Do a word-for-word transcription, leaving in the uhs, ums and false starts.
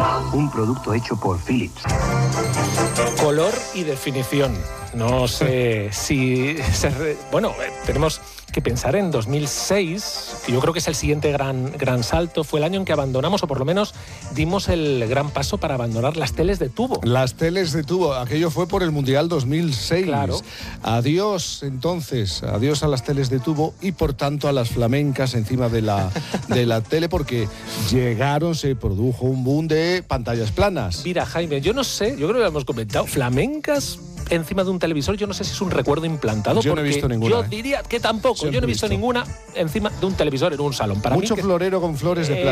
Un producto hecho por Philips. Color y definición. No sé si... Se re... Bueno, eh, tenemos que pensar en dos mil seis, que yo creo que es el siguiente gran, gran salto. Fue el año en que abandonamos, o por lo menos dimos el gran paso para abandonar las teles de tubo. Las teles de tubo, aquello fue por el Mundial dos mil seis. Claro. Adiós, entonces, adiós a las teles de tubo y por tanto a las flamencas encima de la, de la tele, porque llegaron, se produjo un boom de pantallas planas. Mira, Jaime, yo no sé, yo creo que lo hemos comentado, flamencas encima de un televisor, yo no sé si es un recuerdo implantado. Yo no porque he visto ninguna. Yo ¿eh? diría que tampoco. Siempre yo no he visto, visto ninguna encima de un televisor en un salón. Para Mucho mí que, florero con flores de eh, plata.